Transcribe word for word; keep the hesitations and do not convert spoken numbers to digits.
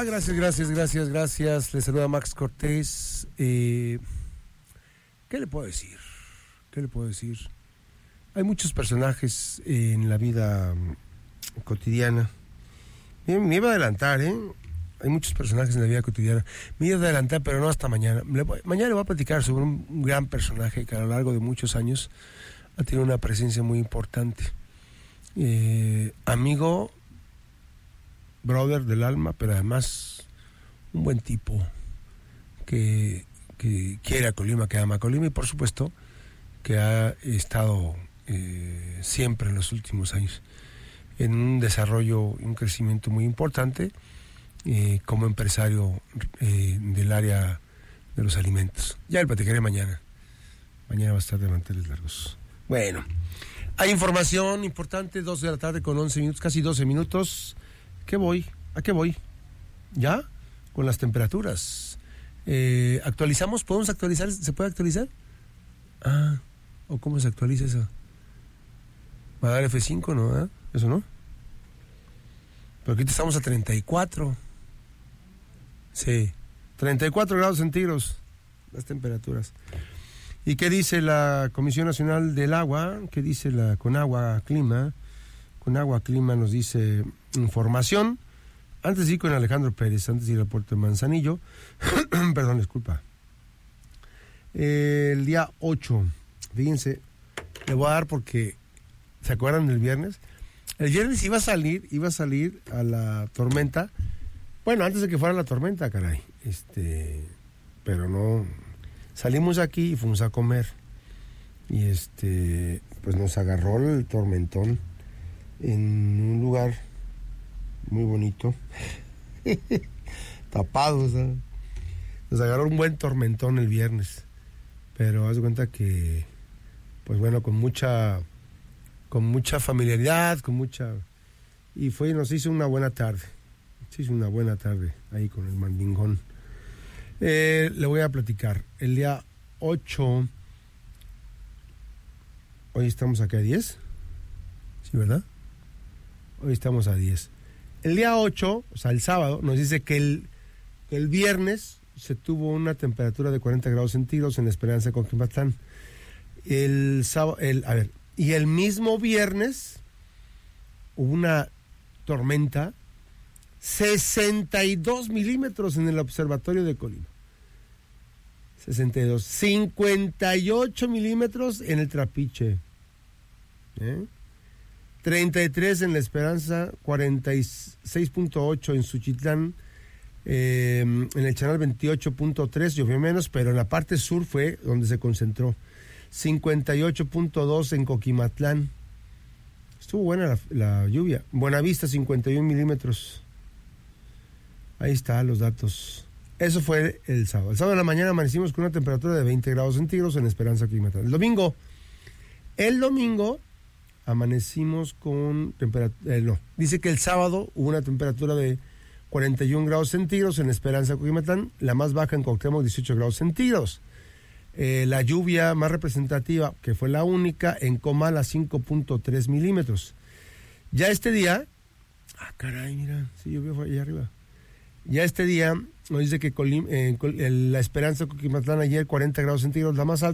Hola, gracias, gracias, gracias, gracias. Les saluda Max Cortés. Eh, ¿Qué le puedo decir? ¿Qué le puedo decir? Hay muchos personajes en la vida cotidiana. Me, me iba a adelantar, ¿eh? Hay muchos personajes en la vida cotidiana. Me iba a adelantar, pero no hasta mañana. Le voy, mañana le voy a platicar sobre un, un gran personaje que a lo largo de muchos años ha tenido una presencia muy importante. Eh, amigo, brother del alma, pero además un buen tipo que, que quiere a Colima, que ama a Colima y por supuesto que ha estado eh, siempre en los últimos años en un desarrollo y un crecimiento muy importante eh, como empresario eh, del área de los alimentos. Ya el platicaré mañana. Mañana va a estar de manteles largos. Bueno, hay información importante, dos de la tarde con once minutos, casi doce minutos. ¿Qué voy? ¿A qué voy? ¿Ya? Con las temperaturas. Eh, ¿Actualizamos? ¿Podemos actualizar? ¿Se puede actualizar? Ah, ¿o cómo se actualiza eso? ¿Va a dar F cinco, no? ¿Eh? ¿Eso no? Pero aquí estamos a treinta y cuatro. Sí, treinta y cuatro grados centígrados las temperaturas. ¿Y qué dice la Comisión Nacional del Agua? ¿Qué dice la Conagua Clima? Conagua Clima nos dice información. Antes de ir con Alejandro Pérez, antes de ir al puerto de Manzanillo, perdón, disculpa. Eh, el día ocho, fíjense, le voy a dar porque, ¿se acuerdan del viernes? El viernes iba a salir, iba a salir a la tormenta, bueno, antes de que fuera la tormenta, caray, este, pero no, salimos aquí y fuimos a comer, y este, pues nos agarró el tormentón en un lugar muy bonito, tapados, ¿sabes? Nos agarró un buen tormentón el viernes, pero haz de cuenta que, pues bueno, con mucha, con mucha familiaridad, con mucha, y fue, nos hizo una buena tarde, se hizo una buena tarde ahí con el mandingón. Eh, le voy a platicar, el día ocho, hoy estamos acá a diez, ¿sí, verdad? Hoy estamos a diez. El día ocho, o sea, el sábado, nos dice que el, que el viernes se tuvo una temperatura de cuarenta grados centígrados en la Esperanza de Coquimatlán. El sábado, el, a ver, y el mismo viernes hubo una tormenta, sesenta y dos milímetros en el observatorio de Colima. sesenta y dos. cincuenta y ocho milímetros en el Trapiche. ¿Eh? treinta y tres en La Esperanza, cuarenta y seis punto ocho en Suchitlán, eh, en el Chanal veintiocho punto tres, llovió menos, pero en la parte sur fue donde se concentró. cincuenta y ocho punto dos en Coquimatlán. Estuvo buena la, la lluvia. Buenavista, cincuenta y un milímetros. Ahí están los datos. Eso fue el sábado. El sábado de la mañana amanecimos con una temperatura de veinte grados centígrados en Esperanza Coquimatlán. El domingo, el domingo amanecimos con temperatura, eh, no, dice que el sábado hubo una temperatura de cuarenta y un grados centígrados en Esperanza Coquimatlán, la más baja en Cuauhtémoc, dieciocho grados centígrados. Eh, la lluvia más representativa, que fue la única, en Comala, cinco punto tres milímetros. Ya este día, ah, caray, mira, sí llovió allá arriba. Ya este día nos dice que Colim, eh, La Esperanza Coquimatlán ayer cuarenta grados centígrados, la más alta.